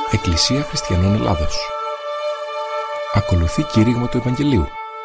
Εκκλησία Χριστιανών Ελλάδος. Ακολουθεί κήρυγμα του Ευαγγελίου.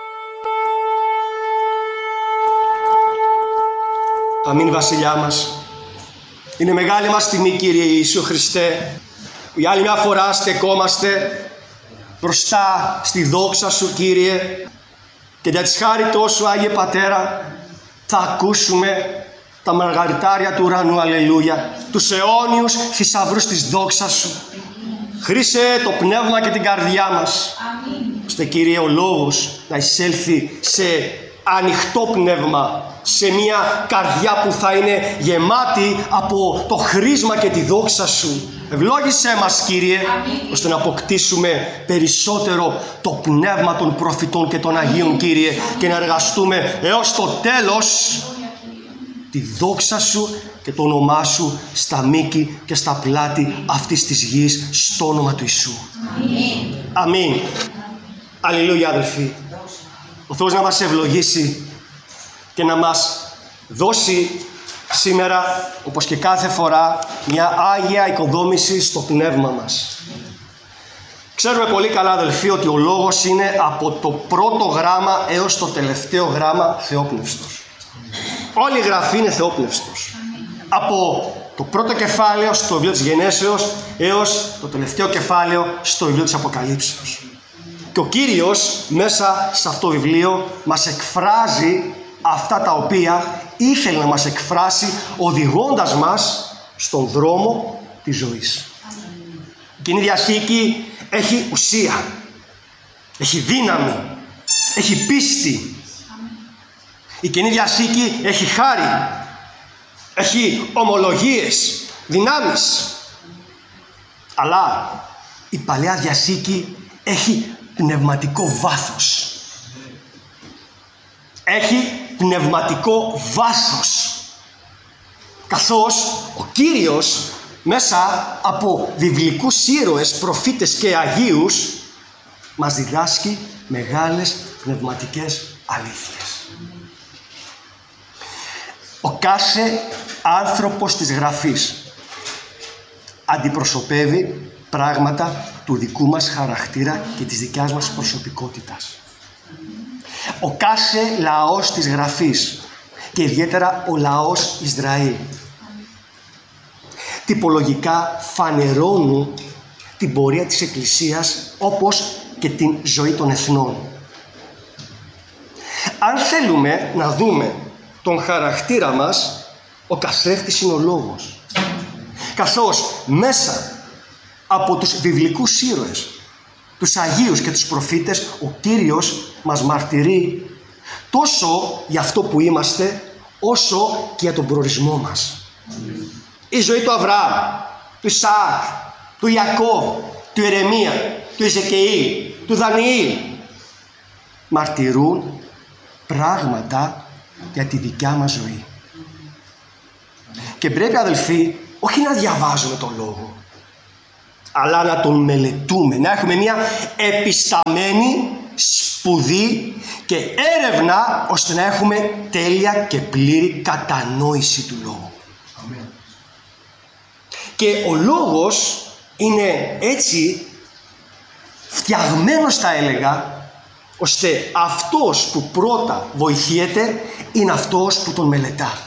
Αμήν, Βασιλιά μας. Είναι μεγάλη μας τιμή, Κύριε Ιησού Χριστέ, που για άλλη μια φορά στεκόμαστε μπροστά στη δόξα Σου, Κύριε, και για της χάριτός Σου, Άγιε Πατέρα, θα ακούσουμε τα μαργαριτάρια του ουρανού, αλληλούια, τους αιώνιους θησαυρούς της δόξας Σου. Χρήσε το πνεύμα και την καρδιά μας, ώστε, Κύριε, ο λόγος να εισέλθει σε ανοιχτό πνεύμα, σε μια καρδιά που θα είναι γεμάτη από το χρήσμα και τη δόξα Σου. Ευλόγησέ μας, Κύριε, ώστε να αποκτήσουμε περισσότερο το πνεύμα των προφητών και των Αγίων, Κύριε, και να εργαστούμε έως το τέλος τη δόξα Σου και το όνομά Σου στα μήκη και στα πλάτη αυτής της γης, στο όνομα του Ιησού. Αμήν. Αμήν. Αλληλούια, αδελφοί. Ο Θεός να μας ευλογήσει και να μας δώσει σήμερα, όπως και κάθε φορά, μια Άγια οικοδόμηση στο πνεύμα μας. Ξέρουμε πολύ καλά, αδελφοί, ότι ο λόγος είναι από το πρώτο γράμμα έως το τελευταίο γράμμα θεόπνευστος. Όλη η Γραφή είναι θεόπνευστος. Από το πρώτο κεφάλαιο στο βιβλίο της Γενέσεως έως το τελευταίο κεφάλαιο στο βιβλίο της Αποκαλύψεως. Και ο Κύριος μέσα σε αυτό το βιβλίο μας εκφράζει αυτά τα οποία ήθελε να μας εκφράσει, οδηγώντας μας στον δρόμο της ζωής. Η Καινή Διαθήκη έχει ουσία, έχει δύναμη, έχει πίστη. Η Καινή Διαθήκη έχει χάρη, έχει ομολογίες, δυνάμεις. Αλλά η Παλαιά Διαθήκη έχει πνευματικό βάθος. Έχει πνευματικό βάθος. Καθώς ο Κύριος μέσα από βιβλικούς ήρωες, προφήτες και Αγίους μας διδάσκει μεγάλες πνευματικές αλήθειες. Ο κάθε άνθρωπος της Γραφής αντιπροσωπεύει πράγματα του δικού μας χαρακτήρα και της δικιάς μας προσωπικότητας. Ο κάθε λαός της Γραφής και ιδιαίτερα ο λαός Ισραήλ τυπολογικά φανερώνουν την πορεία της Εκκλησίας, όπως και την ζωή των εθνών. Αν θέλουμε να δούμε τον χαρακτήρα μας, ο καθρέφτης είναι ο λόγος. Καθώς μέσα από τους βιβλικούς ήρωες, τους Αγίους και τους προφήτες, ο Κύριος μας μαρτυρεί τόσο για αυτό που είμαστε, όσο και για τον προορισμό μας. Η ζωή του Αβραάμ, του Ισαάκ, του Ιακώβ, του Ιερεμία, του Εζεκιήλ, του Δανιήλ μαρτυρούν πράγματα για τη δικιά μας ζωή. Και πρέπει, αδελφοί, όχι να διαβάζουμε τον Λόγο, αλλά να τον μελετούμε, να έχουμε μια επισταμένη σπουδή και έρευνα, ώστε να έχουμε τέλεια και πλήρη κατανόηση του Λόγου. Amen. Και ο Λόγος είναι έτσι φτιαγμένος, θα έλεγα, ώστε αυτός που πρώτα βοηθιέται είναι αυτός που τον μελετά.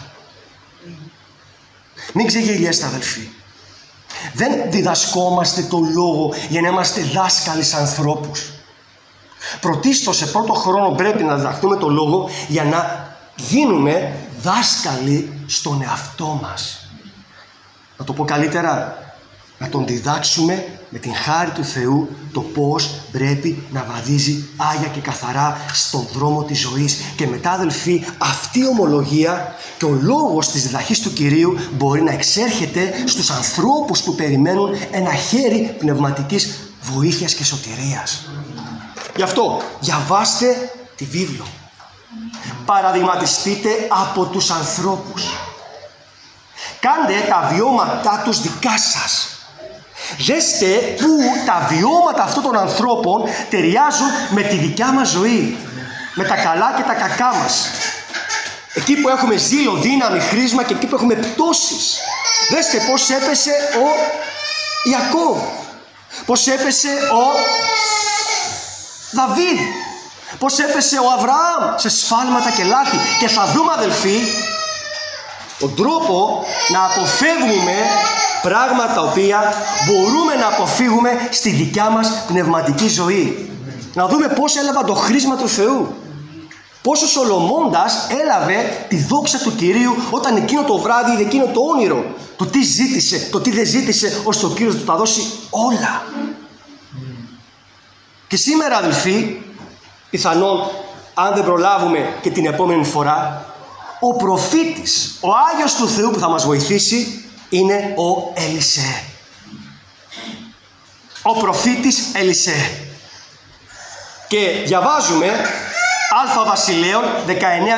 Μην ξεγελιέστε, αδελφοί. Δεν διδασκόμαστε το Λόγο για να είμαστε δάσκαλοι σαν ανθρώπους. Πρωτίστως, σε πρώτο χρόνο πρέπει να διδαχτούμε το Λόγο για να γίνουμε δάσκαλοι στον εαυτό μας. Να το πω καλύτερα, να τον διδάξουμε με την χάρη του Θεού το πώς πρέπει να βαδίζει άγια και καθαρά στον δρόμο της ζωής. Και μετά, αδελφοί, αυτή η ομολογία και ο λόγος της διδαχής του Κυρίου μπορεί να εξέρχεται στους ανθρώπους που περιμένουν ένα χέρι πνευματικής βοήθειας και σωτηρίας. Γι' αυτό διαβάστε τη βίβλο. Παραδειγματιστείτε από τους ανθρώπους. Κάντε τα βιώματά τους δικά σας. Δέστε πού τα βιώματα αυτών των ανθρώπων ταιριάζουν με τη δικιά μας ζωή, με τα καλά και τα κακά μας. Εκεί που έχουμε ζήλο, δύναμη, χρήσμα, και εκεί που έχουμε πτώσεις. Δέστε πώς έπεσε ο Ιακώβ. Πώς έπεσε ο Δαβίδ, πώς έπεσε ο Αβραάμ σε σφάλματα και λάθη. Και θα δούμε, αδελφοί, τον τρόπο να αποφεύγουμε πράγματα τα οποία μπορούμε να αποφύγουμε στη δικιά μας πνευματική ζωή. Να δούμε πώς έλαβαν το χρήσμα του Θεού. Πώς ο Σολομώντας έλαβε τη δόξα του Κυρίου όταν εκείνο το βράδυ είδε εκείνο το όνειρο. Το τι ζήτησε, το τι δεν ζήτησε, ώστε ο Κύριος του τα δώσει όλα. Και σήμερα, αδελφοί, πιθανόν αν δεν προλάβουμε και την επόμενη φορά, ο προφήτης, ο Άγιος του Θεού που θα μας βοηθήσει είναι ο Ελισέ. Ο προφήτης Ελισέ. Και διαβάζουμε Α Βασιλέων 19-19.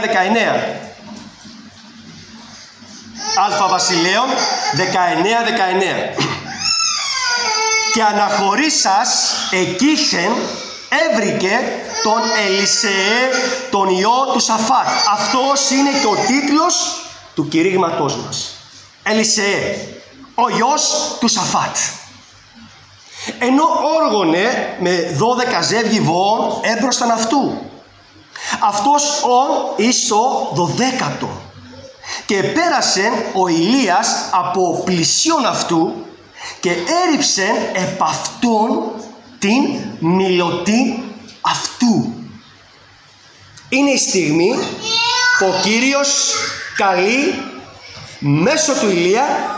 Α Βασιλέων 19-19. Και αναχωρήσας εκείχεν έβρικε τον Ελισεέ, τον ιό του Σαφάτ. Αυτός είναι και ο τίτλος του κηρύγματός μας. Ελισεέ, ο ιός του Σαφάτ. Ενώ όργωνε με 12 ζεύγη βοών έμπροσταν αυτού. Αυτός ον εις το 12ο. Και πέρασε ο Ηλίας από πλησίον αυτού και έριψεν επ' αυτόν την μιλωτή αυτού. Είναι η στιγμή που ο Κύριος καλεί μέσω του Ηλία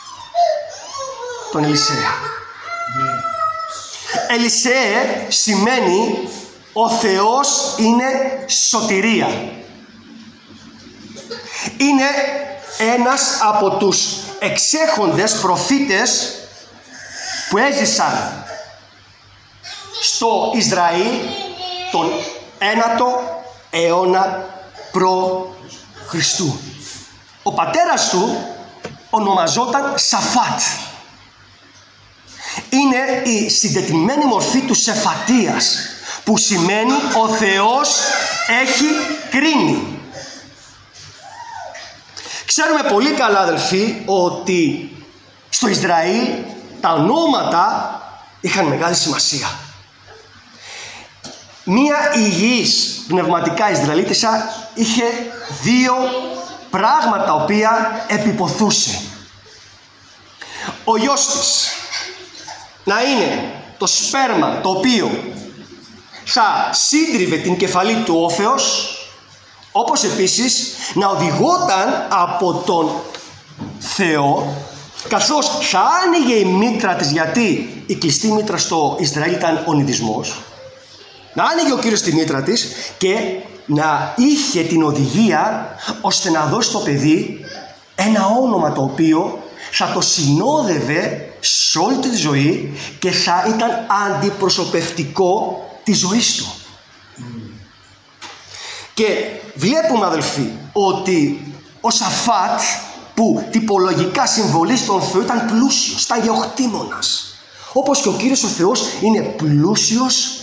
τον Ελισέα. Ελισέ σημαίνει ο Θεός είναι σωτηρία. Είναι ένας από τους εξέχοντες προφήτες που έζησαν στο Ισραήλ τον 9ο αιώνα προ Χριστού. Ο πατέρας του ονομαζόταν Σαφάτ. Είναι η συντετριμένη μορφή του Σεφατίας, που σημαίνει ο Θεός έχει κρίνει. Ξέρουμε πολύ καλά, αδελφοί, ότι στο Ισραήλ τα ονόματα είχαν μεγάλη σημασία. Μία υγιής πνευματικά Ισραηλίτισσα είχε δύο πράγματα τα οποία επιποθούσε. Ο γιος της να είναι το σπέρμα το οποίο θα σύντριβε την κεφαλή του όφεως, όπως επίσης να οδηγόταν από τον Θεό, καθώς θα άνοιγε η μήτρα της, γιατί η κλειστή μήτρα στο Ισραήλ ήταν ο νηδισμός, να άνοιγε ο Κύριος τη μήτρα της και να είχε την οδηγία ώστε να δώσει στο παιδί ένα όνομα το οποίο θα το συνόδευε σε όλη τη ζωή και θα ήταν αντιπροσωπευτικό της ζωής του. Και βλέπουμε, αδελφοί, ότι ο Σαφάτ, που τυπολογικά συμβολίζει τον Θεό, ήταν πλούσιος, ήταν γεωκτήμονας. Όπως και ο Κύριος ο Θεός είναι πλούσιος